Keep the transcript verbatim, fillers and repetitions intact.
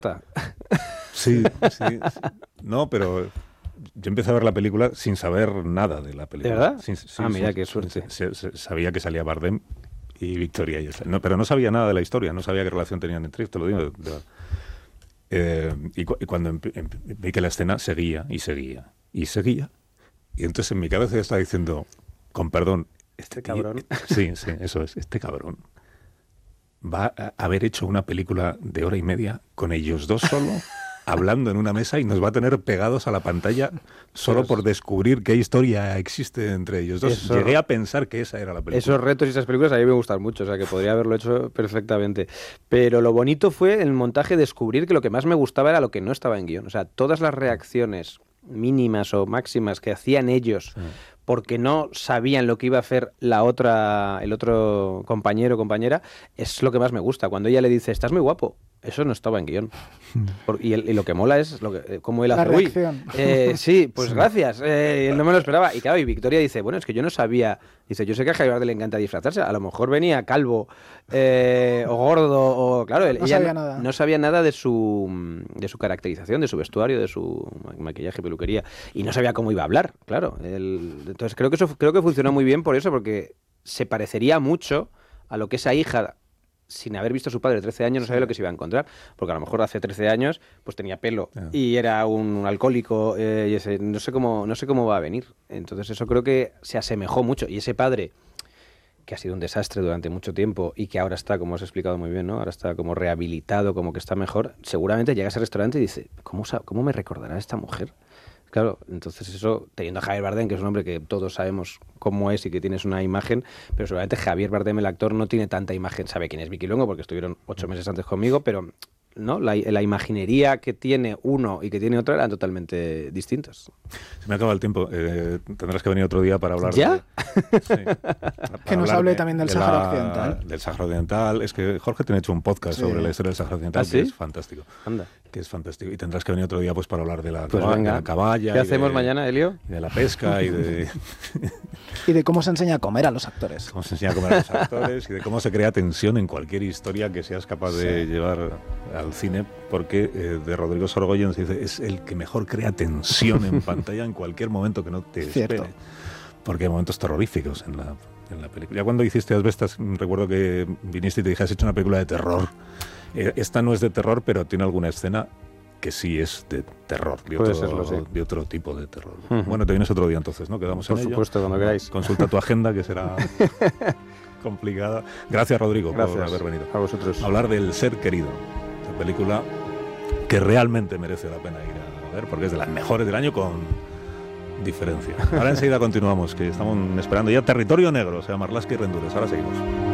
Sí, sí, sí. No, pero yo empecé a ver la película sin saber nada de la película. ¿De verdad? Sin, sí, ah, mira, sin, qué suerte. Se, se, sabía que salía Bardem y Victoria y esta. No, pero no sabía nada de la historia, no sabía qué relación tenían entre ellos, te lo digo. De, de, eh, y, cu y cuando empe, empe, vi que la escena seguía y seguía y seguía, y entonces en mi cabeza ya estaba diciendo, con perdón, este cabrón. Sí, sí, eso es, este cabrón va a haber hecho una película de hora y media con ellos dos solo, hablando en una mesa, y nos va a tener pegados a la pantalla solo Pero por descubrir qué historia existe entre ellos dos. Eso, Llegué a pensar que esa era la película. Esos retos y esas películas a mí me gustan mucho, o sea que podría haberlo hecho perfectamente. Pero lo bonito fue en el montaje descubrir que lo que más me gustaba era lo que no estaba en guión. O sea, todas las reacciones mínimas o máximas que hacían ellos... Sí. Porque no sabían lo que iba a hacer la otra, el otro compañero o compañera, es lo que más me gusta. Cuando ella le dice, estás muy guapo, eso no estaba en guión. Por, y, el, y lo que mola es lo que, cómo él hace. La reacción. Uy, eh, sí, pues sí. gracias, eh, él no me lo esperaba. Y claro, y Victoria dice, bueno, es que yo no sabía, dice, yo sé que a Javier Bardem le encanta disfrazarse, a lo mejor venía calvo eh, o gordo, o claro, él, no ella sabía no, nada. no sabía nada de su, de su caracterización, de su vestuario, de su maquillaje, peluquería, y no sabía cómo iba a hablar, claro. Él, entonces creo que eso creo que funcionó muy bien por eso, porque se parecería mucho a lo que esa hija, sin haber visto a su padre de trece años, no sabía lo que se iba a encontrar, porque a lo mejor hace trece años pues tenía pelo yeah. y era un alcohólico, eh, y ese, no sé cómo no sé cómo va a venir. Entonces eso creo que se asemejó mucho, y ese padre que ha sido un desastre durante mucho tiempo y que ahora está, como has explicado muy bien, ¿no? Ahora está como rehabilitado, como que está mejor, seguramente llega a ese restaurante y dice, ¿cómo, cómo me recordará esta mujer? Claro, entonces eso, teniendo a Javier Bardem, que es un hombre que todos sabemos cómo es y que tienes una imagen, pero seguramente Javier Bardem, el actor, no tiene tanta imagen. Sabe quién es Vicky Luengo porque estuvieron ocho meses antes conmigo, pero no, la, la imaginería que tiene uno y que tiene otro eran totalmente distintas. Se me acaba el tiempo. Eh, tendrás que venir otro día para hablar ¿Ya? de... Sí, para que nos hable de, también del de Sáhara la, Occidental. Del Sáhara Occidental. Es que Jorge tiene hecho un podcast sí. sobre la historia del Sáhara Occidental, ¿Ah, sí? que es fantástico. Anda. Que es fantástico. Y tendrás que venir otro día pues para hablar de la, pues caballa, venga. de la caballa. ¿Qué hacemos de, mañana, Elio? Y de la pesca y de... y de cómo se enseña a comer a los actores. Cómo se enseña a comer a los actores y de cómo se crea tensión en cualquier historia que seas capaz de sí. llevar al cine, porque eh, de Rodrigo Sorogoyen se dice, es el que mejor crea tensión en pantalla en cualquier momento que no te Cierto. espere. Porque hay momentos terroríficos en la, en la película. Ya cuando hiciste Asbestas, recuerdo que viniste y te dije, has hecho una película de terror. Eh, esta no es de terror, pero tiene alguna escena que sí es de terror, de, otro, serlo, sí. de otro tipo de terror. Uh-huh. Bueno, te vienes otro día entonces, ¿no? Quedamos Por en supuesto, ello. cuando queráis. Consulta tu agenda, que será complicada. Gracias, Rodrigo, Gracias por haber venido. a vosotros. Hablar del Ser Querido, esa película que realmente merece la pena ir a ver, porque es de las mejores del año con diferencia. Ahora enseguida continuamos, que estamos esperando ya Territorio Negro, o sea, Marlaska y Rendures. Ahora seguimos.